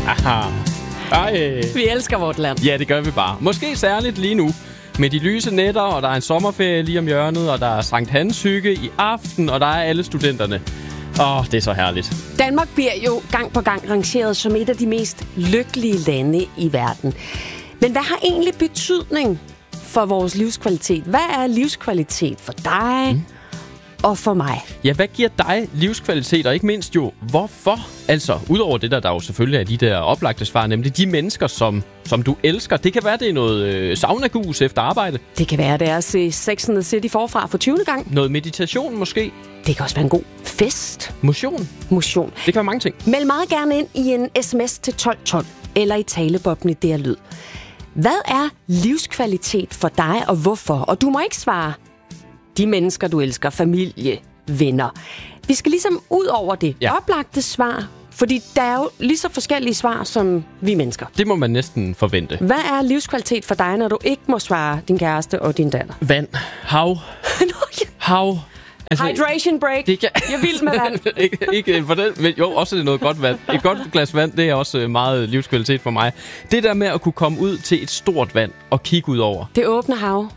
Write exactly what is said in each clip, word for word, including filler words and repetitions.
Aha. Ej. Vi elsker vort land. Ja, det gør vi bare. Måske særligt lige nu. Med de lyse nætter, og der er en sommerferie lige om hjørnet, og der er Sankt Hans hygge i aften, og der er alle studenterne. Åh, det er så herligt. Danmark bliver jo gang på gang rangeret som et af de mest lykkelige lande i verden. Men hvad har egentlig betydning for vores livskvalitet? Hvad er livskvalitet for dig mm. og for mig? Ja, hvad giver dig livskvalitet, og ikke mindst jo, hvorfor? Altså, udover det der, der jo selvfølgelig er de der oplagte svar, nemlig de mennesker, som, som du elsker. Det kan være, det er noget øh, saunagus efter arbejde. Det kan være, det er at se Sex and the City forfra for tyvende gang. Noget meditation måske. Det kan også være en god fest. Motion. Motion. Det kan være mange ting. Meld meget gerne ind i en sms til tolv tolv, eller i talebobben i D R Lyd. Hvad er livskvalitet for dig, og hvorfor? Og du må ikke svare de mennesker, du elsker, familie, venner. Vi skal ligesom ud over det ja. oplagte svar, fordi der er jo lige så forskellige svar, som vi mennesker. Det må man næsten forvente. Hvad er livskvalitet for dig, når du ikke må svare din kæreste og din datter? Vand. Hav. Hav. Altså, hydration break. Det kan... Jeg er vild med vand. ikke, ikke for den, men jo, også det er noget godt vand. Et godt glas vand, det er også meget livskvalitet for mig. Det der med at kunne komme ud til et stort vand og kigge ud over. Det åbne hav.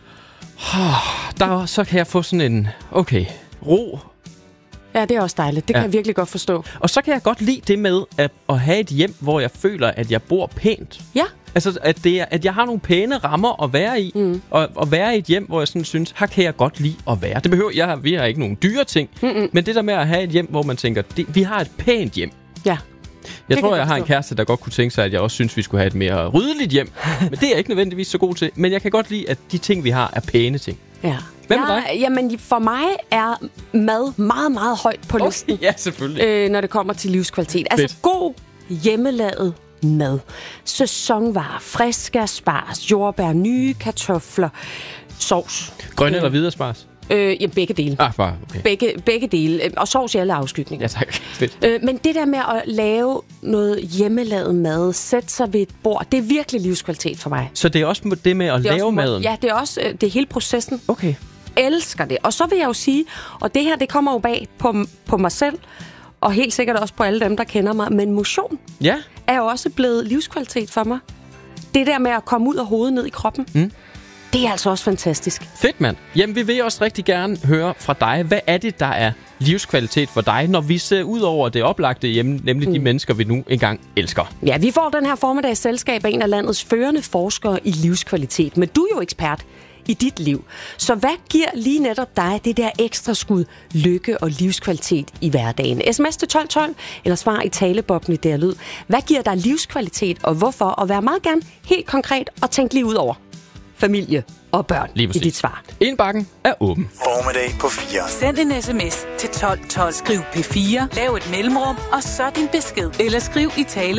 Der, så kan jeg få sådan en, okay, ro. Ja, det er også dejligt. Det kan ja. jeg virkelig godt forstå. Og så kan jeg godt lide det med at, at have et hjem, hvor jeg føler, at jeg bor pænt. Ja. Altså, at, det er, at jeg har nogle pæne rammer at være i. Mm. Og at være i et hjem, hvor jeg sådan synes, her kan jeg godt lide at være. Det behøver jeg. Har, vi har ikke nogen dyre ting. Mm-mm. Men det der med at have et hjem, hvor man tænker, det, vi har et pænt hjem. Ja. Jeg det tror, jeg, jeg har en kæreste, der godt kunne tænke sig, at jeg også synes, vi skulle have et mere ryddeligt hjem. Men det er jeg ikke nødvendigvis så god til. Men jeg kan godt lide, at de ting, vi har, er pæne ting. Ja. Hvem er dig? Ja, jamen, for mig er mad meget, meget højt på okay, listen. Ja, selvfølgelig. Øh, når det kommer til livskvalitet. Altså Fedt. God hjemmelavet mad. Sæsonvarer, friske asparges, jordbær, nye kartofler, sovs. Grønne øh, eller hvide asparges? Øh, ja, begge dele. Ah, bare, okay. Begge, begge dele. Og sovs i alle afskygninger. Ja, tak. Fedt. Øh, men det der med at lave noget hjemmelavet mad, sætte sig ved et bord, det er virkelig livskvalitet for mig. Så det er også det med at det lave maden? Ja, det er også det er hele processen. Okay. Elsker det. Og så vil jeg jo sige, og det her, det kommer jo bag på, på mig selv, og helt sikkert også på alle dem, der kender mig, men motion ja. er jo også blevet livskvalitet for mig. Det der med at komme ud af hovedet ned i kroppen, mm. det er altså også fantastisk. Fedt, mand. Jamen, vi vil også rigtig gerne høre fra dig. Hvad er det, der er livskvalitet for dig, når vi ser ud over det oplagte hjemme, nemlig mm. de mennesker, vi nu engang elsker? Ja, vi får den her formiddags selskab af en af landets førende forskere i livskvalitet, men du er jo ekspert i dit liv. Så hvad giver lige netop dig det der ekstra skud lykke og livskvalitet i hverdagen? sms til tolv tolv, eller svar i talebobben i D R Lyd. Hvad giver dig livskvalitet, og hvorfor? Og vær meget gerne helt konkret og tænk lige ud over familie og børn i dit svar. Indbakken er åben. Formiddag på fire. Send en sms til tolv tolv. Skriv P fire, lav et mellemrum, og så din besked. Eller skriv i tale